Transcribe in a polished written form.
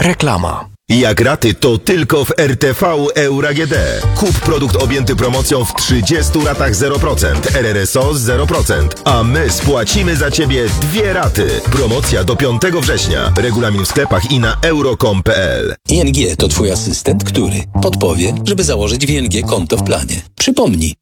Reklama. Jak raty, to tylko w RTV Euro AGD. Kup produkt objęty promocją w 30 ratach 0%, RRSO 0%, a my spłacimy za Ciebie 2 raty. Promocja do 5 września. Regulamin w sklepach i na euro.com.pl. ING to Twój asystent, który podpowie, żeby założyć w ING konto w planie. Przypomnij,